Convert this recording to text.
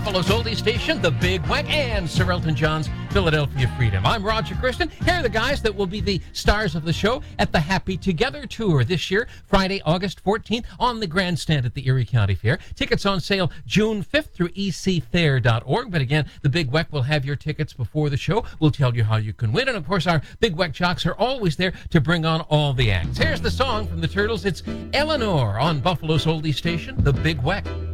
Buffalo's oldie station, The Big Weck, and Sir Elton John's Philadelphia Freedom. I'm Roger Christian. Here are the guys that will be the stars of the show at the Happy Together Tour this year, Friday, August 14th, on the grandstand at the Erie County Fair. Tickets on sale June 5th through ecfair.org. But again, The Big Weck will have your tickets before the show. We'll tell you how you can win. And of course, our Big Weck jocks are always there to bring on all the acts. Here's the song from the Turtles. It's Eleanor on Buffalo's oldie station, The Big Weck.